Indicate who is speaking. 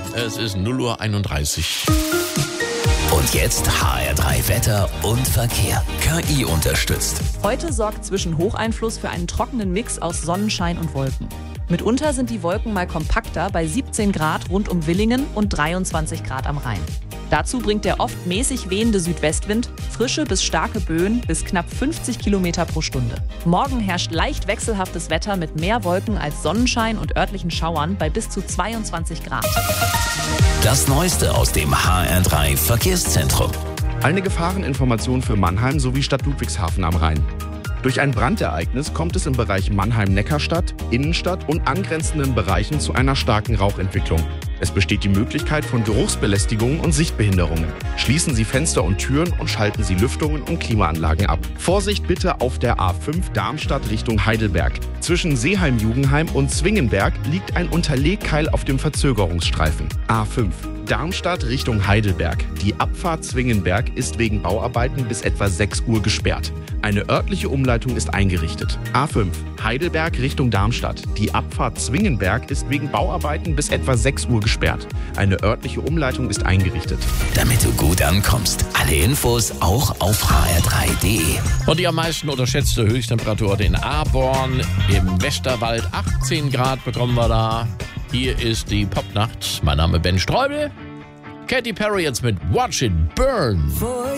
Speaker 1: Es ist 0:31 Uhr.
Speaker 2: Und jetzt HR3 Wetter und Verkehr. KI unterstützt.
Speaker 3: Heute sorgt zwischen Hocheinfluss für einen trockenen Mix aus Sonnenschein und Wolken. Mitunter sind die Wolken mal kompakter bei 17 Grad rund um Villingen und 23 Grad am Rhein. Dazu bringt der oft mäßig wehende Südwestwind frische bis starke Böen bis knapp 50 Kilometer pro Stunde. Morgen herrscht leicht wechselhaftes Wetter mit mehr Wolken als Sonnenschein und örtlichen Schauern bei bis zu 22 Grad.
Speaker 2: Das Neueste aus dem HR3 Verkehrszentrum.
Speaker 4: Eine Gefahreninformation für Mannheim sowie Stadt Ludwigshafen am Rhein. Durch ein Brandereignis kommt es im Bereich Mannheim-Neckarstadt, Innenstadt und angrenzenden Bereichen zu einer starken Rauchentwicklung. Es besteht die Möglichkeit von Geruchsbelästigungen und Sichtbehinderungen. Schließen Sie Fenster und Türen und schalten Sie Lüftungen und Klimaanlagen ab. Vorsicht bitte auf der A5 Darmstadt Richtung Heidelberg. Zwischen Seeheim-Jugendheim und Zwingenberg liegt ein Unterlegkeil auf dem Verzögerungsstreifen. A5 Darmstadt Richtung Heidelberg. Die Abfahrt Zwingenberg ist wegen Bauarbeiten bis etwa 6 Uhr gesperrt. Eine örtliche Umleitung ist eingerichtet. A5 Heidelberg Richtung Darmstadt. Die Abfahrt Zwingenberg ist wegen Bauarbeiten bis etwa 6 Uhr gesperrt. Eine örtliche Umleitung ist eingerichtet.
Speaker 2: Damit du gut ankommst. Alle Infos auch auf hr3.de.
Speaker 1: Und die am meisten unterschätzte Höchsttemperatur in Aborn im Westerwald. 18 Grad bekommen wir da. Hier ist die Popnacht. Mein Name Ben Streubel. Katy Perry jetzt mit Watch It Burn.